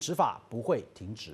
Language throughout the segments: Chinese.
执法不会停止。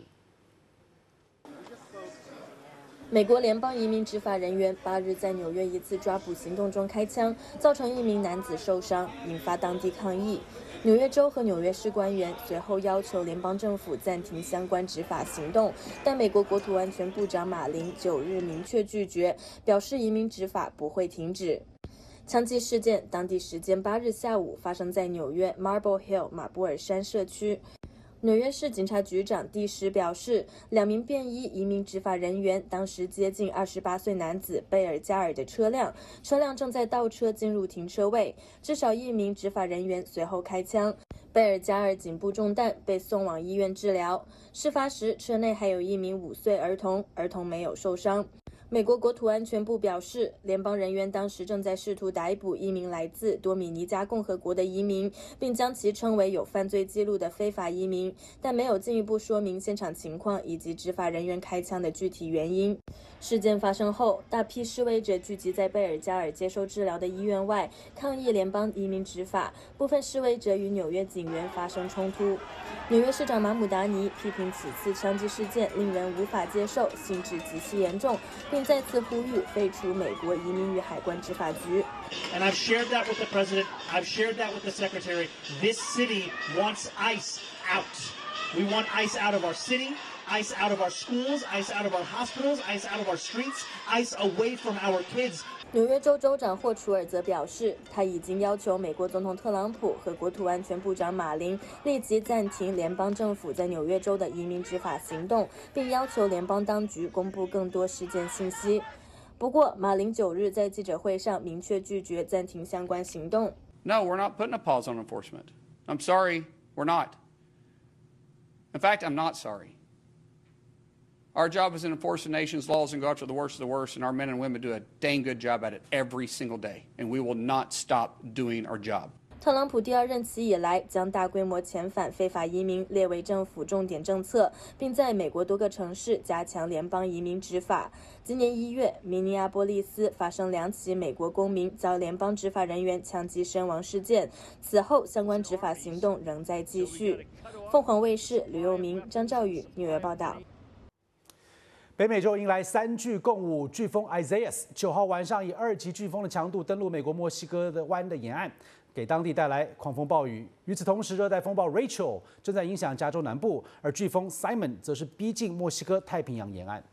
美国联邦移民执法人员8日在纽约一次抓捕行动中开枪，造成1名男子受伤，引发当地抗议。纽约州和纽约市官员随后要求联邦政府暂停相关执法行动，但美国国土安全部长马林9日明确拒绝，表示移民执法不会停止。枪击事件当地时间8日下午发生在纽约 Marble Hill 马布尔山社区。纽约市警察局长蒂什表示，2名便衣移民执法人员当时接近28岁男子贝尔加尔的车辆，车辆正在倒车进入停车位，至少1名执法人员随后开枪。贝尔加尔颈部中弹，被送往医院治疗。事发时，车内还有1名5岁儿童，儿童没有受伤。美国国土安全部表示，联邦人员当时正在试图逮捕1名来自多米尼加共和国的移民，并将其称为有犯罪记录的非法移民，但没有进一步说明现场情况以及执法人员开枪的具体原因。事件发生后，大批示威者聚集在贝尔加尔接受治疗的医院外，抗议联邦移民执法。部分示威者与纽约警员发生冲突。纽约市长马姆达尼批评此次枪击事件令人无法接受，性质极其严重，并再次呼吁废除美国移民与海关执法局。 And I've shared that with the president. I've shared that with the secretary. This city wants ICE out. We want ICE out of our city, ICE out of our schools, ICE out of our hospitals, ICE out of our streets, ICE away from our kids. 纽约州州长霍楚尔则表示，他已经要求美国总统特朗普和国土安全部长马林立即暂停联邦政府在纽约州的移民执法行动，并要求联邦当局公布更多事件信息。不过，马林9日在记者会上明确拒绝暂停相关行动。 No, we're not putting a pause on enforcement. I'm sorry, we're not. In fact, I'm not sorry. Our job is to enforce the nation's laws and go after the worst of the worst, and our men and women do a dang good job at it every single day, and we will not stop doing our job. 特朗普第2任期以来，将大规模遣返非法移民列为政府重点政策，并在美国多个城市加强联邦移民执法。今年1月，明尼阿波利斯发生2起美国公民遭联邦执法人员枪击身亡事件，此后相关执法行动仍在继续。凤凰卫视吕佑明、张兆宇纽约报道。 北美洲迎来3巨共舞，飓风 Isaias 9号晚上以2级飓风的强度登陆美国墨西哥的湾的沿岸，给当地带来狂风暴雨。与此同时，热带风暴 Rachel 正在影响加州南部，而飓风 Simon 则是逼近墨西哥太平洋沿岸。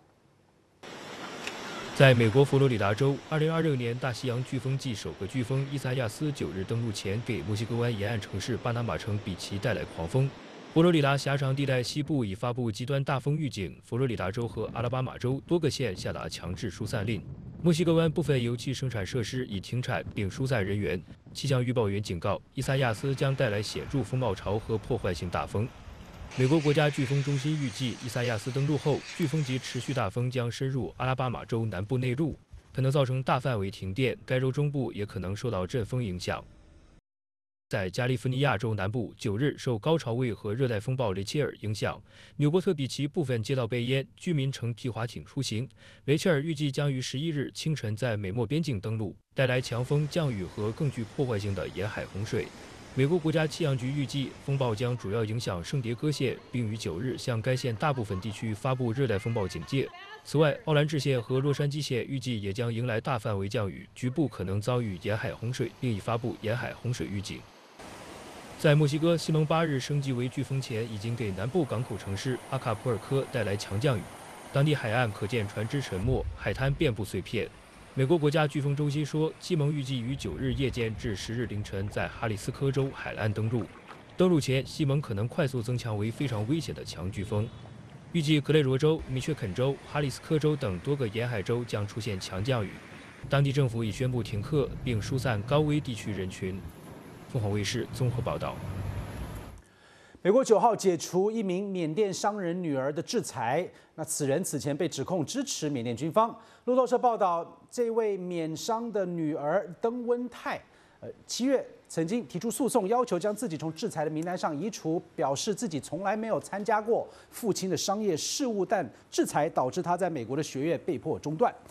在美国佛罗里达州，2026年大西洋飓风季首个飓风伊萨亚斯9日登陆前，给墨西哥湾沿岸城市巴拿马城比奇带来狂风。佛罗里达狭长地带西部已发布极端大风预警，佛罗里达州和阿拉巴马州多个县下达强制疏散令。墨西哥湾部分油气生产设施已停产并疏散人员。气象预报员警告，伊萨亚斯将带来显著风暴潮和破坏性大风。美国国家飓风中心预计，伊萨亚斯登陆后，飓风级持续大风将深入阿拉巴马州南部内陆，可能造成大范围停电，该州中部也可能受到阵风影响。在加利福尼亚州南部，9日受高潮位和热带风暴雷切尔影响，纽波特比奇部分街道被淹，居民乘皮划艇出行。雷切尔预计将于11日清晨在美墨边境登陆，带来强风、降雨和更具破坏性的沿海洪水。美国国家气象局预计，风暴将主要影响圣迭戈县，并于9日向该县大部分地区发布热带风暴警戒。此外，奥兰治县和洛杉矶县预计也将迎来大范围降雨，局部可能遭遇沿海洪水，并已发布沿海洪水预警。在墨西哥，西蒙8日升级为飓风前，已经给南部港口城市阿卡普尔科带来强降雨，当地海岸可见船只沉没，海滩遍布碎片。美国国家飓风中心说，西蒙预计于9日夜间至10日凌晨在哈里斯科州海岸登陆。登陆前，西蒙可能快速增强为非常危险的强飓风。预计格雷罗州、密歇肯州、哈里斯科州等多个沿海州将出现强降雨，当地政府已宣布停课并疏散高危地区人群。凤凰卫视综合报道。 美国9号解除一名缅甸商人女儿的制裁，那此人此前被指控支持缅甸军方。路透社报道，这位缅商的女儿登温泰，7月曾经提出诉讼，要求将自己从制裁的名单上移除，表示自己从来没有参加过父亲的商业事务，但制裁导致他在美国的学业被迫中断。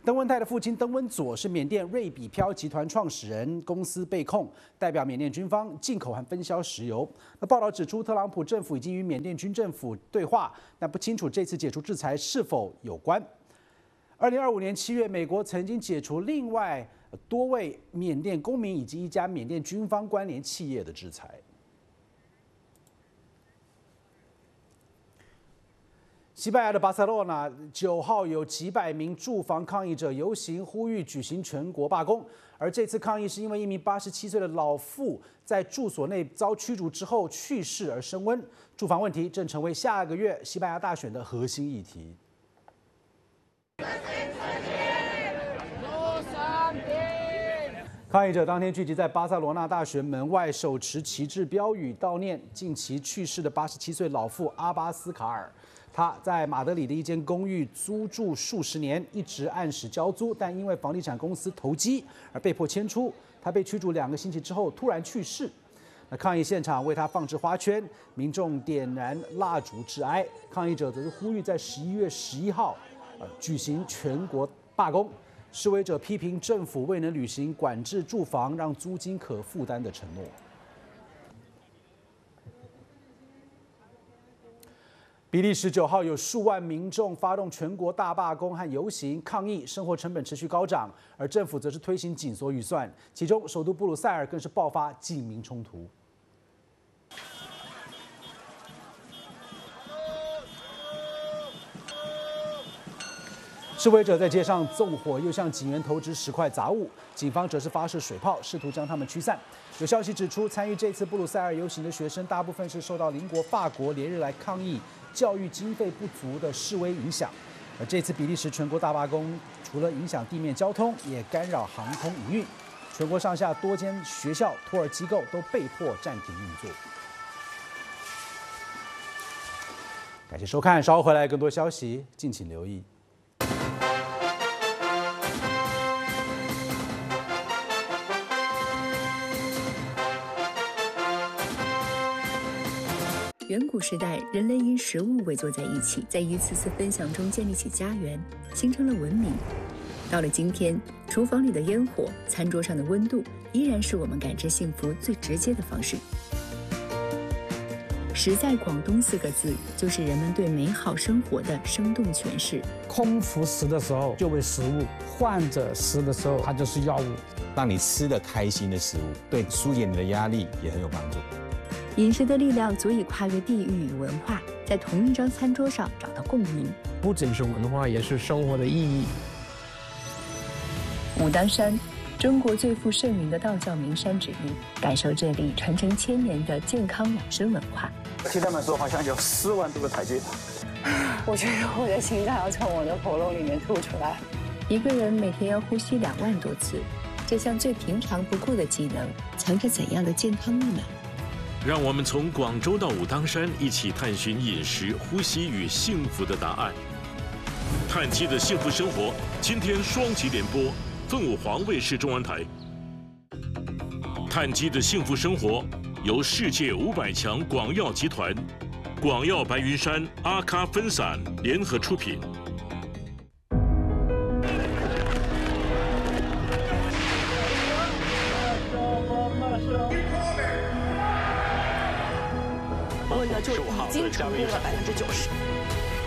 登温泰的父亲登温佐是缅甸瑞比漂集团创始人，公司被控代表缅甸军方进口和分销石油。那报道指出，特朗普政府已经与缅甸军政府对话，但不清楚这次解除制裁是否有关。2025年7月，美国曾经解除另外多位缅甸公民以及一家缅甸军方关联企业的制裁。西班牙的巴塞罗那9号有几百名住房抗议者游行，呼吁举行全国罢工。而这次抗议是因为一名87岁的老妇在住所内遭驱逐之后去世而升温。住房问题正成为下个月西班牙大选的核心议题。抗议者当天聚集在巴塞罗那大学门外，手持旗帜标语悼念近期去世的87岁老妇阿巴斯卡尔。他在马德里的一间公寓租住数十年，一直按时交租，但因为房地产公司投机而被迫迁出。他被驱逐2个星期之后突然去世。那抗议现场为他放置花圈，民众点燃蜡烛致哀。抗议者则是呼吁在11月11号，举行全国罢工。示威者批评政府未能履行管制住房、让租金可负担的承诺。比利时9号有数万民众发动全国大罢工和游行抗议，生活成本持续高涨，而政府则是推行紧缩预算，其中首都布鲁塞尔更是爆发警民冲突。示威者在街上纵火，又向警员投掷石块杂物，警方则是发射水炮，试图将他们驱散。有消息指出，参与这次布鲁塞尔游行的学生，大部分是受到邻国法国连日来抗议教育经费不足的示威影响。而这次比利时全国大罢工，除了影响地面交通，也干扰航空营运。全国上下多间学校、托儿机构都被迫暂停运作。感谢收看，稍后回来更多消息，敬请留意。 远古时代，人类因食物围坐在一起，在一次次分享中建立起家园，形成了文明。到了今天，厨房里的烟火，餐桌上的温度，依然是我们感知幸福最直接的方式。食在广东4个字，就是人们对美好生活的生动诠释。 空腹食的时候就为食物，患者食的时候它就是药物。 让你吃得开心的食物，对疏解你的压力也很有帮助。 饮食的力量足以跨越地域与文化，在同一张餐桌上找到共鸣。 不仅是文化，也是生活的意义。 武当山，中国最负盛名的道教名山之一，感受这里传承1000年的健康养生文化。 听他们说，好像有4万多个台阶。 我觉得我的心脏要从我的喉咙里面吐出来。 一个人每天要呼吸2万多次，这项最平常不过的技能，藏着怎样的健康密码？ 让我们从广州到武当山，一起探寻饮食、呼吸与幸福的答案。碳基的幸福生活，今天双极联播，凤舞黄卫视中文台。碳基的幸福生活由世界500强广药集团、广药白云山、阿卡分散联合出品。 我就已经成功了90%。